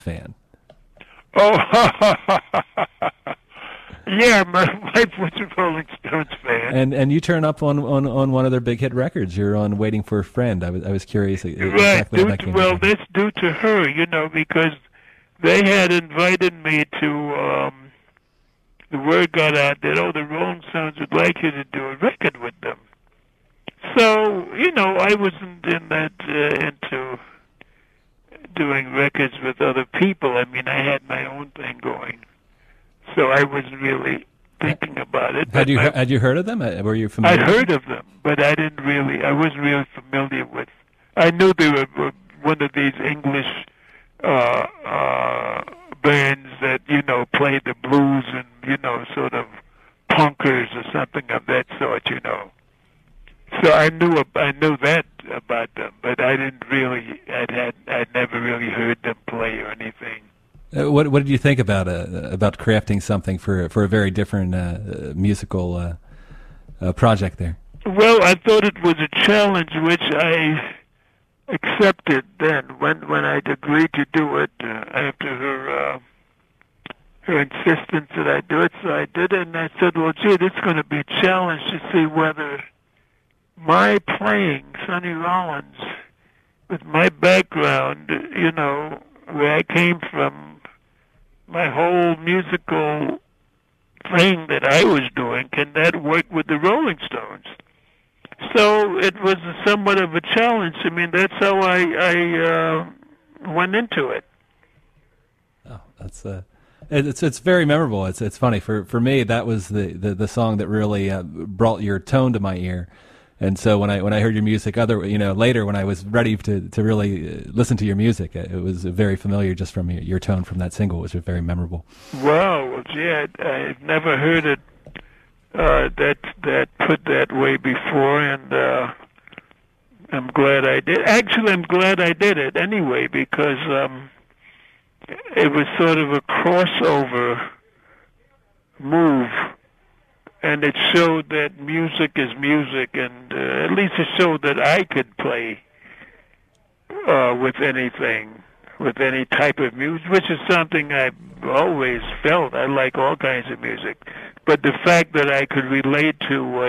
fan. Oh, yeah, my wife was a Rolling Stones fan. And you turn up on one of their big hit records. You're on "Waiting for a Friend." I was curious Right. exactly how that came Well, together. that's due to her, because they had invited me to. The word got out that the Rolling Stones would like you to do a record with them. So I wasn't in that into doing records with other people. I mean, I had my own thing going, so I wasn't really thinking about it. Had you heard of them? Were you I'd familiar? heard of them, but I wasn't really familiar with. I knew they were one of these English uh, uh, bands that played the blues and sort of punkers or something of that sort. So I knew that about them, but I didn't really. I'd never really heard them play or anything. What did you think about crafting something for a very different musical project there? Well, I thought it was a challenge which I accepted then when I'd agreed to do it after her insistence that I do it. So I did it, and I said, "Well, gee, this is going to be a challenge to see whether my playing Sonny Rollins with my background, where I came from, my whole musical thing that I was doing, can that work with the Rolling Stones?" So it was somewhat of a challenge. I mean, that's how I went into it. Oh, that's it's very memorable. It's funny for me. That was the song that really brought your tone to my ear. And so when I heard your music, later when I was ready to really listen to your music, it was very familiar just from your tone from that single, which was very memorable. Wow, gee, I've never heard it that put that way before, and I'm glad I did. Actually, I'm glad I did it anyway because it was sort of a crossover move. And it showed that music is music, and at least it showed that I could play with anything, with any type of music, which is something I've always felt. I like all kinds of music. But the fact that I could relate to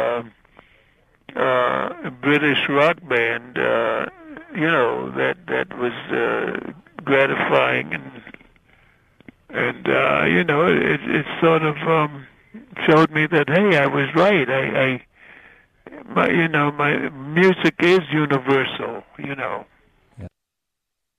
a British rock band, that was gratifying, and it sort of showed me that, hey, I was right. My music is universal.